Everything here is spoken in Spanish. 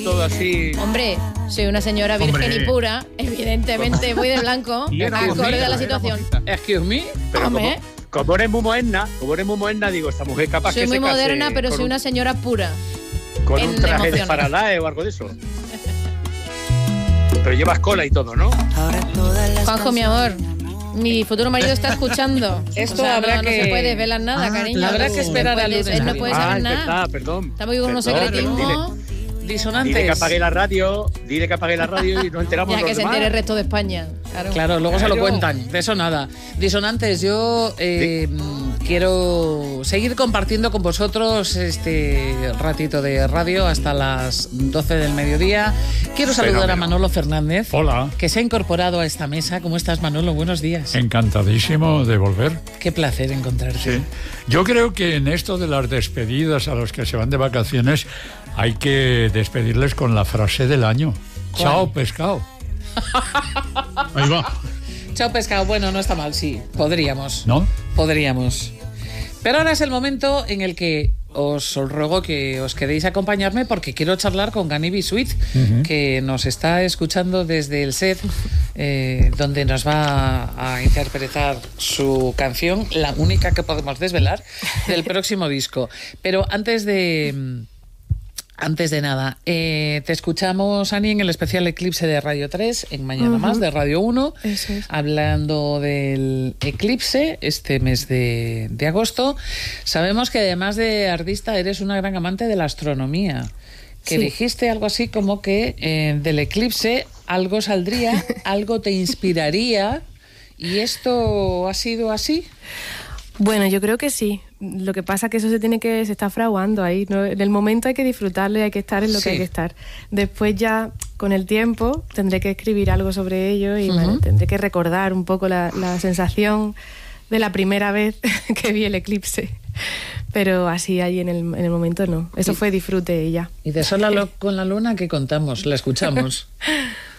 todo así. Hombre, soy una señora virgen y pura, evidentemente voy de blanco, acorde a la situación. Excuse me. Pero como eres muy moderna, digo, esta mujer capaz soy que muy se case moderna, pero soy una señora pura. Con un traje de Faraday o algo de eso. Pero llevas cola y todo, ¿no? Juanjo, mi amor, mi futuro marido está escuchando. Esto habrá que... No se puede desvelar nada, cariño. Habrá que esperar al lunes. Él no puede saber nada. Perdón. Estamos con unos secretismos. Disonantes. Dile que apague la radio y nos enteramos ya los que se demás. entere el resto de España. Claro, luego se lo cuentan. De eso nada. Disonantes, yo quiero seguir compartiendo con vosotros este ratito de radio hasta las 12 del mediodía. Quiero saludar a Manolo Fernández. Hola. Que se ha incorporado a esta mesa. ¿Cómo estás, Manolo? Buenos días. Encantadísimo de volver. Qué placer encontrarte. Sí. Yo creo que en esto de las despedidas a los que se van de vacaciones hay que despedirles con la frase del año. ¿Cuál? Chao, pescado. Ahí va. Chao, pescado. Bueno, no está mal, sí. Podríamos. ¿No? Podríamos. Pero ahora es el momento en el que os ruego que os quedéis a acompañarme porque quiero charlar con Gani Bisuit, que nos está escuchando desde el set, donde nos va a interpretar su canción, la única que podemos desvelar, del próximo disco. Pero antes de nada, te escuchamos, Ani, en el especial Eclipse de Radio 3, en Mañana Más, de Radio 1, hablando del eclipse este mes de agosto. Sabemos que además de artista eres una gran amante de la astronomía, que dijiste algo así como que del eclipse algo saldría, algo te inspiraría, ¿y esto ha sido así? Bueno, yo creo que sí. Lo que pasa es que eso se está fraguando ahí, ¿no? En el momento hay que disfrutarlo y hay que estar en lo que hay que estar. Después ya, con el tiempo, tendré que escribir algo sobre ello y bueno, tendré que recordar un poco la sensación de la primera vez que vi el eclipse. Pero así ahí en el momento no. Eso fue disfrute y ya. Y de Sola con la Luna, ¿qué contamos? La escuchamos.